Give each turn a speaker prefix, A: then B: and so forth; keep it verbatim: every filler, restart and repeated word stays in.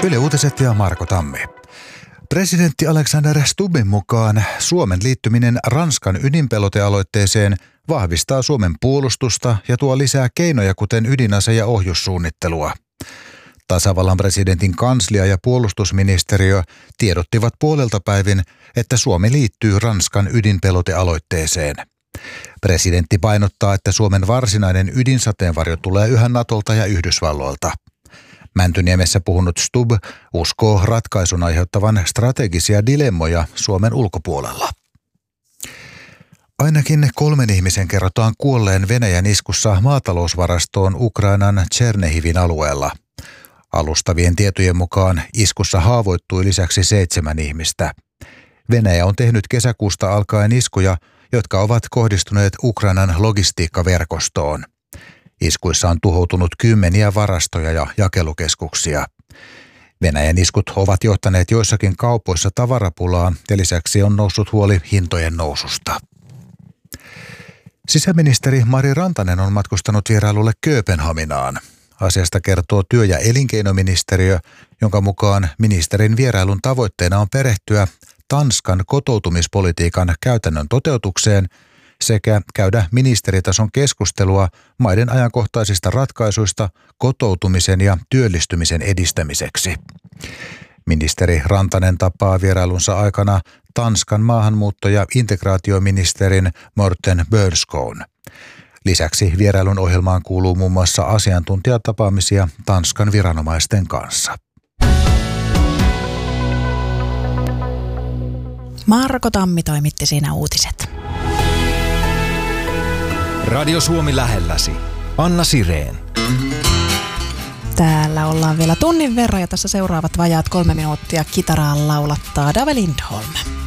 A: Yle Uutiset ja Marko Tammi. Presidentti Alexander Stubbin mukaan Suomen liittyminen Ranskan ydinpelotealoitteeseen vahvistaa Suomen puolustusta ja tuo lisää keinoja, kuten ydinase- ja ohjussuunnittelua. Tasavallan presidentin kanslia ja puolustusministeriö tiedottivat puolelta päivin, että Suomi liittyy Ranskan ydinpelotealoitteeseen. Presidentti painottaa, että Suomen varsinainen ydinsateenvarjo tulee yhä Natolta ja Yhdysvalloilta. Mäntyniemessä puhunut Stubb uskoo ratkaisun aiheuttavan strategisia dilemmoja Suomen ulkopuolella. Ainakin kolmen ihmisen kerrotaan kuolleen Venäjän iskussa maatalousvarastoon Ukrainan Tšernihivin alueella. Alustavien tietojen mukaan iskussa haavoittui lisäksi seitsemän ihmistä. Venäjä on tehnyt kesäkuusta alkaen iskuja, jotka ovat kohdistuneet Ukrainan logistiikkaverkostoon. Iskuissa on tuhoutunut kymmeniä varastoja ja jakelukeskuksia. Venäjän iskut ovat johtaneet joissakin kaupoissa tavarapulaan ja lisäksi on noussut huoli hintojen noususta. Sisäministeri Mari Rantanen on matkustanut vierailulle Kööpenhaminaan. Asiasta kertoo työ- ja elinkeinoministeriö, jonka mukaan ministerin vierailun tavoitteena on perehtyä Tanskan kotoutumispolitiikan käytännön toteutukseen sekä käydä ministeritason keskustelua maiden ajankohtaisista ratkaisuista kotoutumisen ja työllistymisen edistämiseksi. Ministeri Rantanen tapaa vierailunsa aikana Tanskan maahanmuutto- ja integraatioministerin Morten Bødskov. Lisäksi vierailun ohjelmaan kuuluu muun muassa asiantuntijatapaamisia Tanskan viranomaisten kanssa.
B: Marko Tammi toimitti siinä uutiset.
C: Radio Suomi lähelläsi. Anna Sireen.
B: Täällä ollaan vielä tunnin verran ja tässä seuraavat vajaat kolme minuuttia kitaraa laulattaa Dave Lindholm.